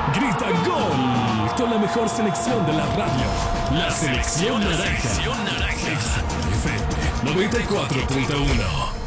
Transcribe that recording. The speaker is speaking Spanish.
Grita gol con la mejor selección de la radio. La selección naranja. XFM 94.1.